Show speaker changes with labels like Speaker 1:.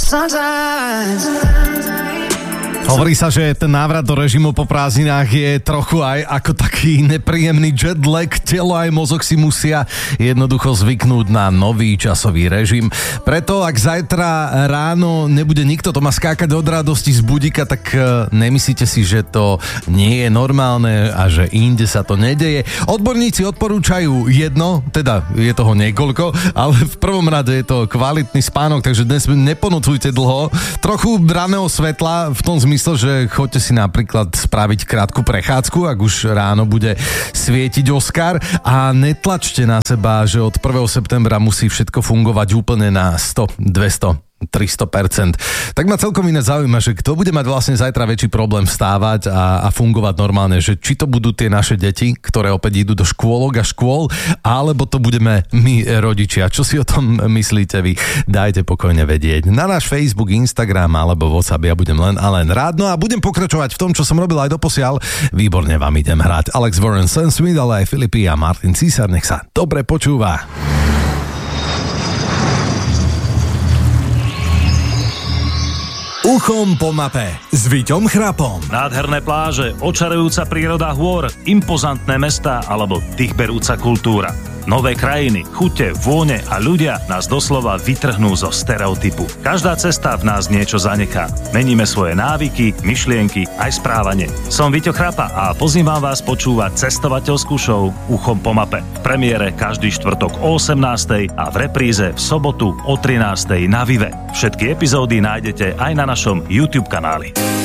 Speaker 1: Hovorí sa, že ten návrat do režimu po prázdninách je trochu aj ako taký nepríjemný jetlag. Telo aj mozog si musia jednoducho zvyknúť na nový časový režim. Preto ak zajtra ráno nebude nikto to má skákať od radosti z budíka, tak nemyslíte si, že to nie je normálne a že inde sa to nedeje. Odborníci odporúčajú jedno, teda je toho niekoľko, ale v prvom rade je to kvalitný spánok, takže dnes neponocujte dlho. Trochu raného svetla v tom zmysle, že choďte si napríklad spraviť krátku prechádzku, ak už ráno bude svietiť Oscar, a netlačte na seba, že od 1. septembra musí všetko fungovať úplne na 100, 200, 300%. Tak ma celkom iné zaujíma, že kto bude mať vlastne zajtra väčší problém vstávať a fungovať normálne, že či to budú tie naše deti, ktoré opäť idú do škôlok a škôl, alebo to budeme my, rodičia. Čo si o tom myslíte vy? Dajte pokojne vedieť. Na náš Facebook, Instagram alebo WhatsApp ja budem len a len rád. No a budem pokračovať v tom, čo som robil aj doposiaľ. Výborne vám idem hrať Alex Warren, Sam Smith, ale aj Filipy a Martin Císar. Nech sa dobre počúva. Uchom po mape s Víťom Chrapom.
Speaker 2: Nádherné pláže, očarujúca príroda hôr, impozantné mestá alebo dýchberúca kultúra. Nové krajiny, chute, vône a ľudia nás doslova vytrhnú zo stereotypu. Každá cesta v nás niečo zanechá. Meníme svoje návyky, myšlienky aj správanie. Som Víťo Chrapa a pozývam vás počúvať cestovateľskú show Uchom po mape. V premiére každý štvrtok o 18:00 a v repríze v sobotu o 13:00 na Vive. Všetky epizódy nájdete aj na našom YouTube kanáli.